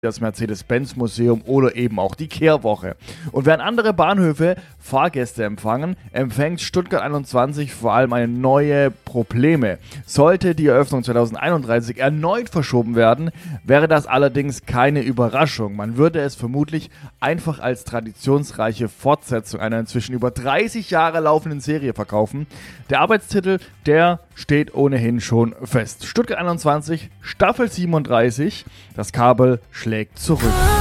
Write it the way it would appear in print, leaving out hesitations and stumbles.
das Mercedes-Benz-Museum oder eben auch die Kehrwoche. Und während andere Bahnhöfe Fahrgäste empfangen, empfängt Stuttgart 21 vor allem eine neue Probleme. Sollte die Eröffnung 2031 erneut verschoben werden, wäre das allerdings keine Überraschung. Man würde es vermutlich einfach als traditionsreiche Fortsetzung einer inzwischen über 30 Jahre laufenden Serie verkaufen. Der Arbeitstitel, der steht ohnehin schon fest. Stuttgart 21, Staffel 37, das Kabel schlägt zurück.